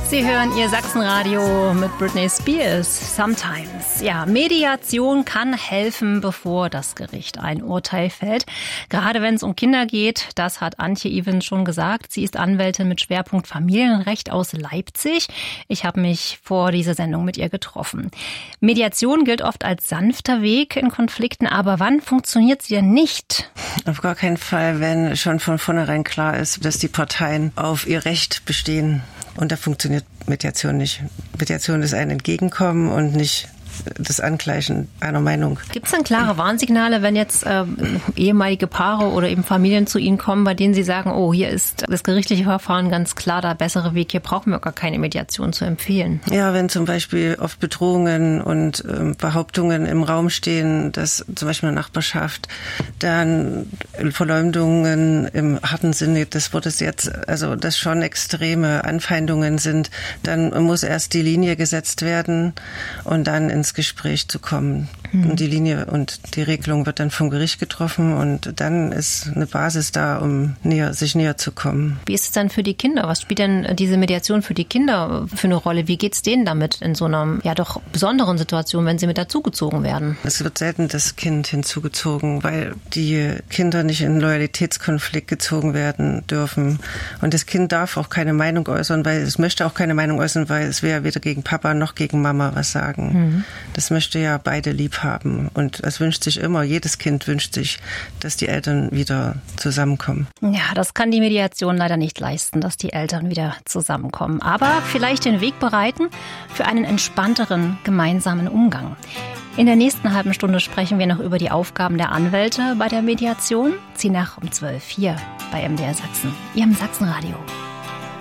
Sie hören Ihr Sachsenradio mit Britney Spears, Sometimes. Ja, Mediation kann helfen, bevor das Gericht ein Urteil fällt. Gerade wenn es um Kinder geht, das hat Antje Evens schon gesagt. Sie ist Anwältin mit Schwerpunkt Familienrecht aus Leipzig. Ich habe mich vor dieser Sendung mit ihr getroffen. Mediation gilt oft als sanfter Weg in Konflikten, aber wann funktioniert sie denn nicht? Auf gar keinen Fall, wenn schon von vornherein klar ist, dass die Parteien auf ihr Recht bestehen. Und da funktioniert Mediation nicht. Mediation ist ein Entgegenkommen und nicht das Angleichen einer Meinung. Gibt es dann klare Warnsignale, wenn jetzt ehemalige Paare oder eben Familien zu Ihnen kommen, bei denen Sie sagen, oh, hier ist das gerichtliche Verfahren ganz klar der bessere Weg, hier brauchen wir gar keine Mediation zu empfehlen? Ja, wenn zum Beispiel oft Bedrohungen und Behauptungen im Raum stehen, dass zum Beispiel in der Nachbarschaft dann Verleumdungen im harten Sinne des Wortes jetzt, also das schon extreme Anfeindungen sind, dann muss erst die Linie gesetzt werden und dann ins Gespräch zu kommen. Und die Linie und die Regelung wird dann vom Gericht getroffen und dann ist eine Basis da, um sich näher zu kommen. Wie ist es dann für die Kinder? Was spielt denn diese Mediation für die Kinder für eine Rolle? Wie geht's denen damit in so einer ja doch besonderen Situation, wenn sie mit dazugezogen werden? Es wird selten das Kind hinzugezogen, weil die Kinder nicht in einen Loyalitätskonflikt gezogen werden dürfen. Und das Kind darf auch keine Meinung äußern, weil es möchte auch keine Meinung äußern, weil es will ja weder gegen Papa noch gegen Mama was sagen. Das möchte ja beide lieb haben. Und es wünscht sich immer, jedes Kind wünscht sich, dass die Eltern wieder zusammenkommen. Ja, das kann die Mediation leider nicht leisten, dass die Eltern wieder zusammenkommen. Aber vielleicht den Weg bereiten für einen entspannteren gemeinsamen Umgang. In der nächsten halben Stunde sprechen wir noch über die Aufgaben der Anwälte bei der Mediation. Sie nach um 12 hier bei MDR Sachsen, Ihrem Sachsenradio.